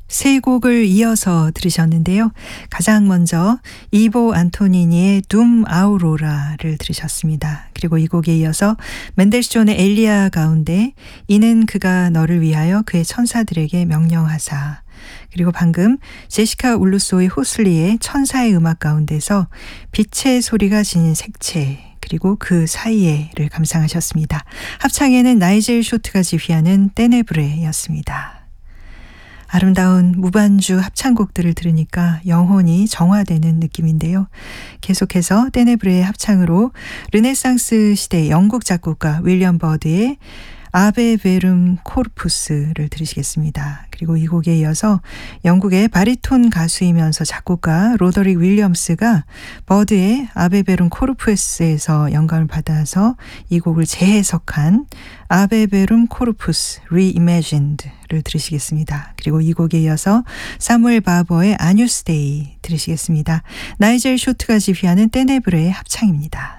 세 곡을 이어서 들으셨는데요. 가장 먼저 이보 안토니니의 둠 아우로라를 들으셨습니다. 그리고 이 곡에 이어서 멘델스존의 엘리야 가운데 이는 그가 너를 위하여 그의 천사들에게 명령하사, 그리고 방금 제시카 울루소의 호슬리의 천사의 음악 가운데서 빛의 소리가 지닌 색채, 그리고 그 사이에를 감상하셨습니다. 합창에는 나이젤 쇼트가 지휘하는 떼네브레였습니다. 아름다운 무반주 합창곡들을 들으니까 영혼이 정화되는 느낌인데요. 계속해서 떼네브레의 합창으로 르네상스 시대 영국 작곡가 윌리엄 버드의 아베 베름 코르푸스를 들으시겠습니다. 그리고 이 곡에 이어서 영국의 바리톤 가수이면서 작곡가 로더릭 윌리엄스가 버드의 아베 베름 코르푸스에서 영감을 받아서 이 곡을 재해석한 아베 베름 코르푸스 Reimagined를 들으시겠습니다. 그리고 이 곡에 이어서 사무엘 바버의 아뉴스 데이 들으시겠습니다. 나이젤 쇼트가 지휘하는 떼네브레의 합창입니다.